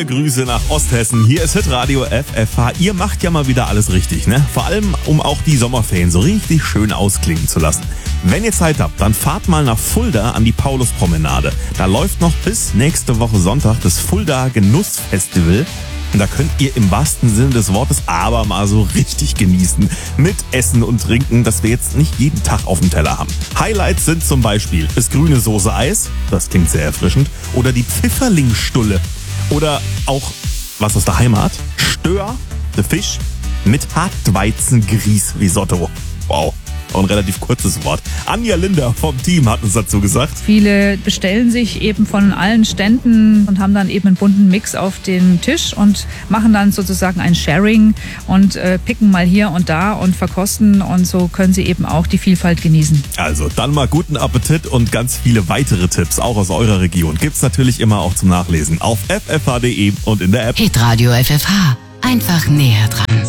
Grüße nach Osthessen. Hier ist Hitradio FFH. Ihr macht ja mal wieder alles richtig, ne? Vor allem, um auch die Sommerferien so richtig schön ausklingen zu lassen. Wenn ihr Zeit habt, dann fahrt mal nach Fulda an die Pauluspromenade. Da läuft noch bis nächste Woche Sonntag das Fulda Genussfestival. Und da könnt ihr im wahrsten Sinne des Wortes aber mal so richtig genießen. Mit Essen und Trinken, das wir jetzt nicht jeden Tag auf dem Teller haben. Highlights sind zum Beispiel das grüne Soße-Eis, das klingt sehr erfrischend, oder die Pfifferlingsstulle. Oder auch, was aus der Heimat, Stör, der Fisch mit Hartweizengrießrisotto. Wow. Auch ein relativ kurzes Wort. Anja Linder vom Team hat uns dazu gesagt. Viele bestellen sich eben von allen Ständen und haben dann eben einen bunten Mix auf dem Tisch und machen dann sozusagen ein Sharing und picken mal hier und da und verkosten, und so können sie eben auch die Vielfalt genießen. Also dann mal guten Appetit, und ganz viele weitere Tipps auch aus eurer Region gibt's natürlich immer auch zum Nachlesen auf ffh.de und in der App. Hitradio FFH. Einfach näher dran.